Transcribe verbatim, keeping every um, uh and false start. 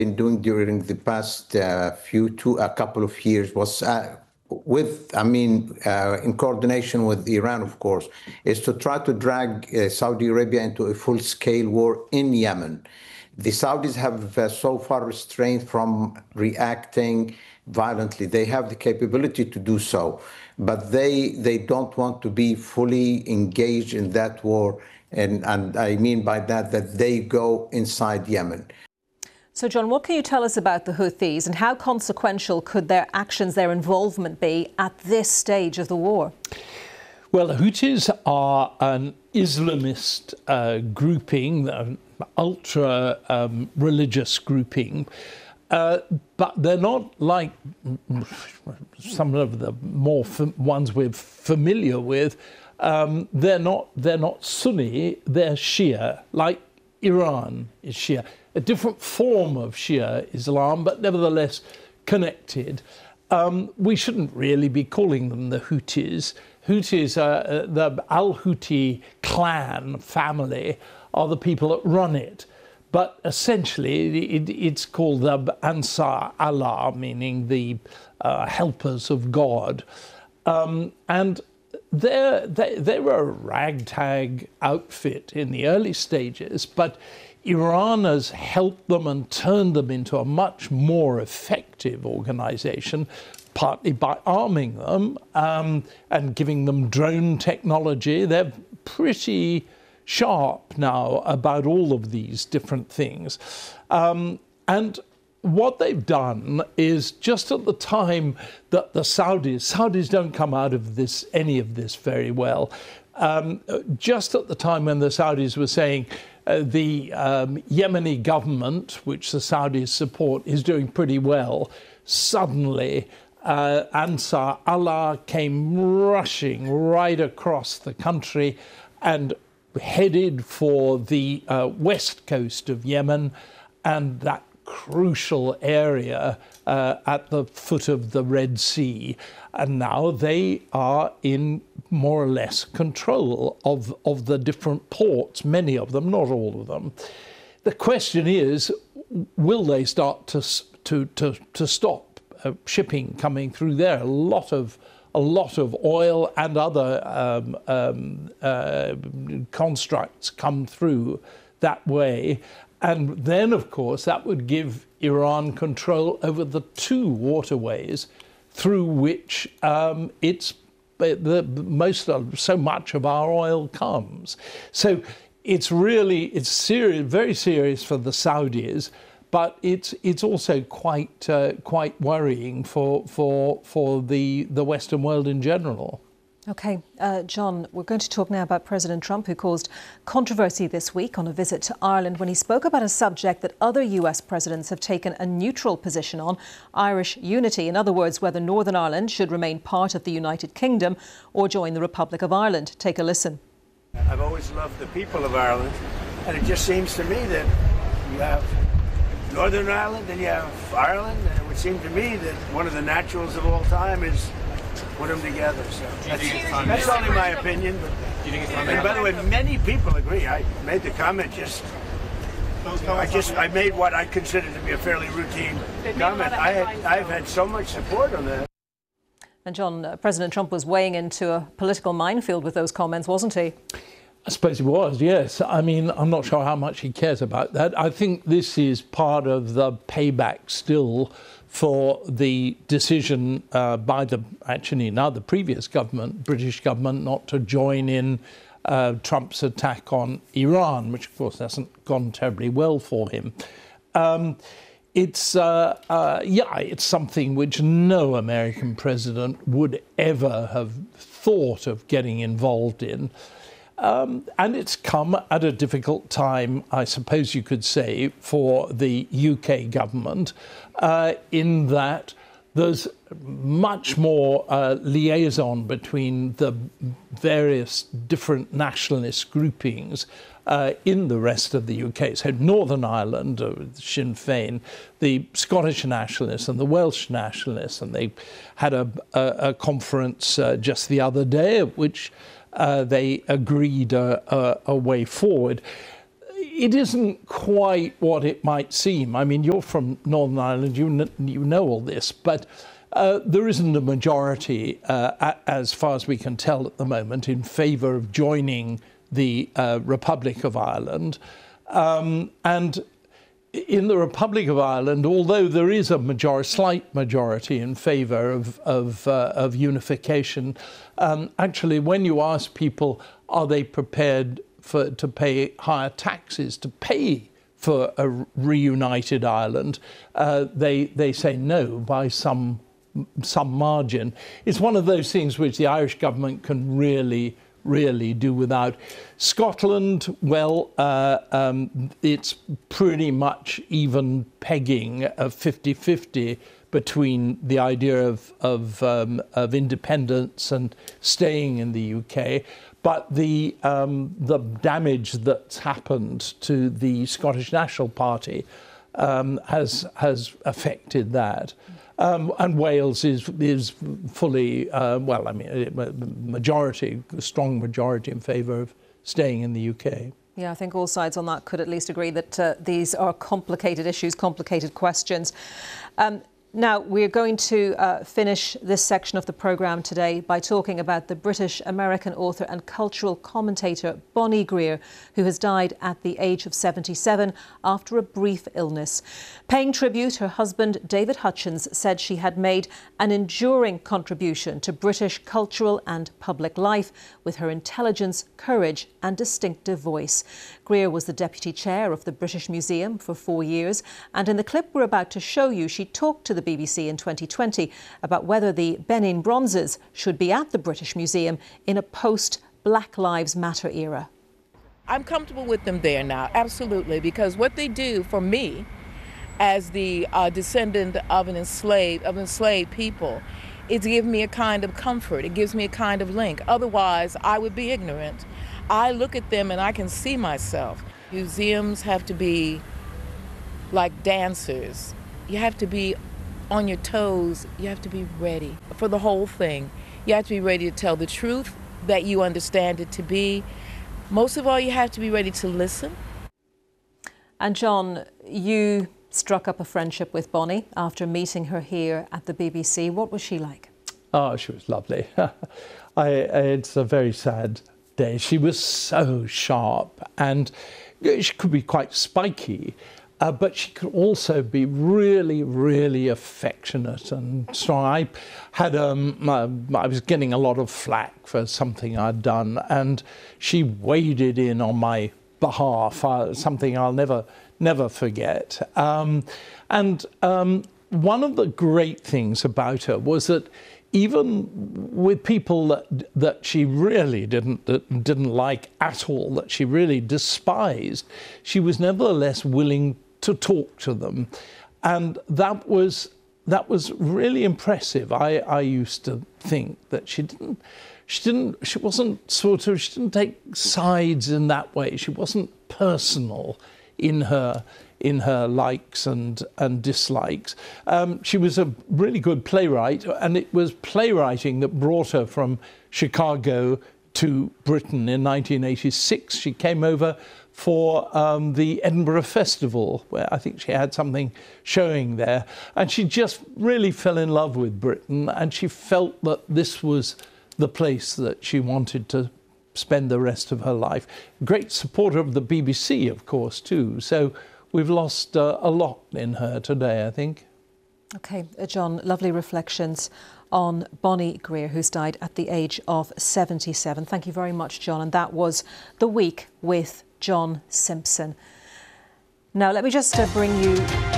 been doing during the past uh, few, two, a couple of years was uh, with, I mean, uh, in coordination with Iran, of course, is to try to drag uh, Saudi Arabia into a full-scale war in Yemen. The Saudis have uh, so far restrained from reacting violently. They have the capability to do so, but they they don't want to be fully engaged in that war. And, and I mean by that, that they go inside Yemen. So, John, what can you tell us about the Houthis and how consequential could their actions, their involvement be at this stage of the war? Well, the Houthis are an Islamist uh, grouping, an ultra um, religious grouping, uh, but they're not like some of the more ones we're familiar with. Um, they're not they're not Sunni, they're Shia, like Iran is Shia. A different form of Shia Islam, but nevertheless connected. Um, we shouldn't really be calling them the Houthis. Houthis, uh, the Al-Houthi clan family, are the people that run it. But essentially, it, it's called the Ansar Allah, meaning the uh, helpers of God. Um, and they're, they, they were a ragtag outfit in the early stages, but Iran has helped them and turned them into a much more effective organization, partly by arming them um, and giving them drone technology. They're pretty sharp now about all of these different things. Um, and what they've done is, just at the time that the Saudis, Saudis don't come out of this, any of this very well, um, just at the time when the Saudis were saying, Uh, the um, Yemeni government, which the Saudis support, is doing pretty well, suddenly uh, Ansar Allah came rushing right across the country and headed for the uh, west coast of Yemen, and that crucial area uh, at the foot of the Red Sea. And now they are in more or less control of, of the different ports, many of them, not all of them. The question is, will they start to, to, to, to stop uh, shipping coming through there? A lot of, a lot of oil and other um, um, uh, constructs come through that way. And then, of course, that would give Iran control over the two waterways through which um, it's the most of, so much of our oil comes. So it's really, it's serious, very serious for the Saudis, but it's it's also quite uh, quite worrying for for for the the Western world in general. OK, uh, John, we're going to talk now about President Trump, who caused controversy this week on a visit to Ireland when he spoke about a subject that other U S presidents have taken a neutral position on, Irish unity. In other words, whether Northern Ireland should remain part of the United Kingdom or join the Republic of Ireland. Take a listen. I've always loved the people of Ireland, and it just seems to me that you have Northern Ireland and you have Ireland, and it would seem to me that one of the naturals of all time is put them together. So that's, that's only my opinion. But, do you think it's and by the way, many people agree. I made the comment just. I just I made what I consider to be a fairly routine comment. I had I've had so much support on that. And John, uh, President Trump was weighing into a political minefield with those comments, wasn't he? I suppose he was, yes. I mean, I'm not sure how much he cares about that. I think this is part of the payback still for the decision uh, by the, actually now the previous government, British government, not to join in uh, Trump's attack on Iran, which of course hasn't gone terribly well for him. Um, it's, uh, uh, yeah, it's something which no American president would ever have thought of getting involved in. Um, and it's come at a difficult time, I suppose you could say, for the U K government, uh, in that there's much more uh, liaison between the various different nationalist groupings uh, in the rest of the U K. So Northern Ireland, uh, Sinn Féin, the Scottish nationalists and the Welsh nationalists, and they had a, a, a conference uh, just the other day at which Uh, they agreed a, a, a way forward. it isn't quite what it might seem. I mean, you're from Northern Ireland, you, kn you know all this, but uh, there isn't a majority, uh, as far as we can tell at the moment, in favour of joining the uh, Republic of Ireland. Um, and in the Republic of Ireland, although there is a major slight majority in favour of, of, uh, of unification, um, actually, when you ask people, are they prepared for, to pay higher taxes to pay for a reunited Ireland, uh, they, they say no by some, some margin. It's one of those things which the Irish government can really really do without. Scotland, well, uh, um, it's pretty much even pegging of fifty fifty between the idea of, of, um, of independence and staying in the U K. But the, um, the damage that's happened to the Scottish National Party um, has, has affected that. Um, and Wales is is fully, uh, well, I mean, majority, a strong majority in favour of staying in the U K. Yeah, I think all sides on that could at least agree that uh, these are complicated issues, complicated questions. Um, Now, we're going to uh, finish this section of the programme today by talking about the British-American author and cultural commentator Bonnie Greer, who has died at the age of seventy-seven after a brief illness. Paying tribute, her husband David Hutchins said she had made an enduring contribution to British cultural and public life with her intelligence, courage and distinctive voice. Greer was the deputy chair of the British Museum for four years, and in the clip we're about to show you, she talked to the B B C in twenty twenty about whether the Benin bronzes should be at the British Museum in a post-Black Lives Matter era. I'm comfortable with them there now, absolutely, because what they do for me as the uh, descendant of an enslaved, of enslaved people, it gives me a kind of comfort, it gives me a kind of link. Otherwise, I would be ignorant. I look at them and I can see myself. Museums have to be like dancers. You have to be on your toes. You have to be ready for the whole thing. You have to be ready to tell the truth that you understand it to be. Most of all, you have to be ready to listen. And John, you struck up a friendship with Bonnie after meeting her here at the B B C. What was she like? Oh, she was lovely. I, it's a very sad day. She was so sharp and she could be quite spiky, uh, but she could also be really, really affectionate and strong. I had um, uh, I was getting a lot of flack for something I'd done, and she waded in on my behalf, uh, something I'll never, never forget. Um, and um, one of the great things about her was that even with people that, that she really didn't, that didn't like at all, that she really despised, she was nevertheless willing to talk to them. And that was, that was really impressive. I, I used to think that she didn't, she didn't, she wasn't sort of, she didn't take sides in that way. She wasn't personal in her in her likes and, and dislikes. Um, she was a really good playwright, and it was playwriting that brought her from Chicago to Britain in nineteen eighty-six. She came over for um, the Edinburgh Festival, where I think she had something showing there, and she just really fell in love with Britain, and she felt that this was the place that she wanted to spend the rest of her life. Great supporter of the B B C, of course, too. So we've lost uh, a lot in her today, I think. OK, uh, John, lovely reflections on Bonnie Greer, who's died at the age of seventy-seven. Thank you very much, John. And that was The Week with John Simpson. Now, let me just uh, bring you